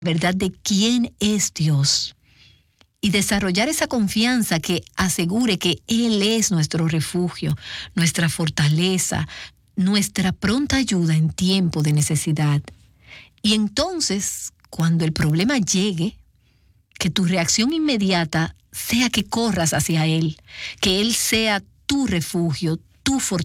¿verdad? De quién es Dios. Y desarrollar esa confianza que asegure que Él es nuestro refugio, nuestra fortaleza, nuestra pronta ayuda en tiempo de necesidad. Y entonces, cuando el problema llegue, que tu reacción inmediata sea que corras hacia Él, que Él sea tu refugio, tu fortaleza.